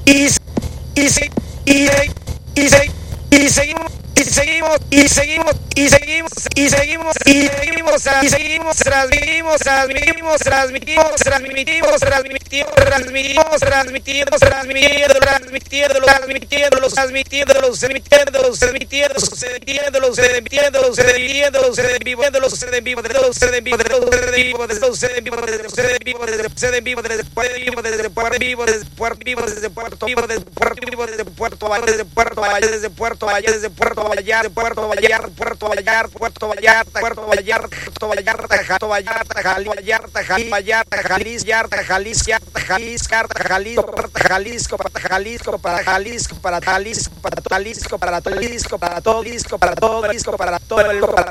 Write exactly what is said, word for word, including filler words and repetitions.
y y y y y seguimos y seguimos y seguimos y seguimos y seguimos y seguimos y seguimos transmitimos transmitimos transmitimos transmitimos transmitimos transmitimos transmitiendo transmitiendo transmitiendo transmitiendo los transmitiendo los emitiendo los emitiendo los emitiendo los emitiendo los emitiendo los viviendo los en vivo de los en vivo de los en vivo de los en vivo de los en vivo de los en vivo desde puerto vivo desde puerto vivo desde puerto vivo desde puerto vivo desde puerto vivo desde puerto desde puerto desde puerto desde puerto Vallarta, Puerto Vallarta, Puerto Vallarta, Puerto Vallarta, Puerto Vallarta, Puerto Vallarta, Puerto Vallarta, Vallarta, Vallarta, Jalisco, Jalisco, Jalisco, Jalisco, Jalisco, para Jalisco, para Jalisco, para Jalisco, para Jalisco, para todo Jalisco, para todo Jalisco, para todo el para